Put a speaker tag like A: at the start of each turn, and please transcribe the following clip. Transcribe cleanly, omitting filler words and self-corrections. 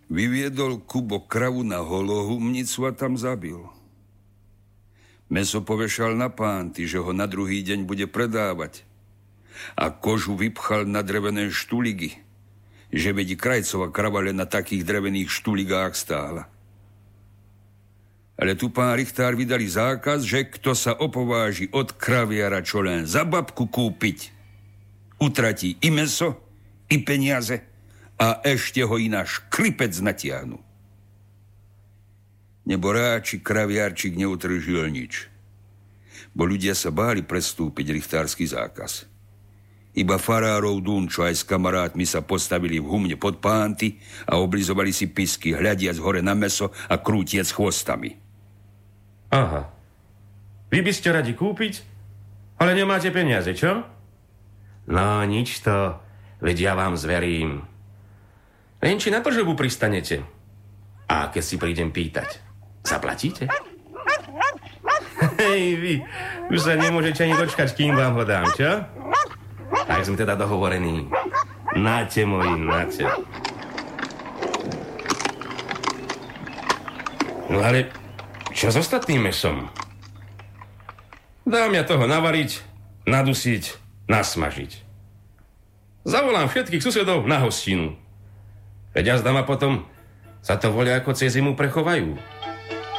A: Vyviedol Kubo kravu na holohumnicu a tam zabil. Mäso povešal na pánty, že ho na druhý deň bude predávať. A kožu vypchal na drevené štuligy, že veď Krajcova krava len na takých drevených štuligách stála. Ale tu pán Richtár vydali zákaz, že kto sa opováži od kraviara čo len za babku kúpiť, utratí i mäso, i peniaze a ešte ho i na škripec natiahnu. Neboráčik, kraviárčik neutržil nič, bo ľudia sa báli prestúpiť richtársky zákaz. Iba farárov Dunčo aj s kamarátmi sa postavili v humne pod pánty a oblizovali si pisky, hľadiac hore na mäso a krútiec chvostami.
B: Aha. Vy by ste radi kúpiť, ale nemáte peniaze, čo? No, nič to, veď ja vám zverím. Len či na tržbu pristanete. A keď si prídem pýtať, zaplatíte? Hej, vy už sa nemôžete ani dočkať, kým vám ho dám, čo? Tak sme teda dohovorení. Náte, moji, náte. No ale čo s ostatným mäsom? Dám ja toho navariť, nadusiť, nasmažiť. Zavolám všetkých susedov na hostinu. Veď jazda ma potom sa to volia ako cez zimu prechovajú.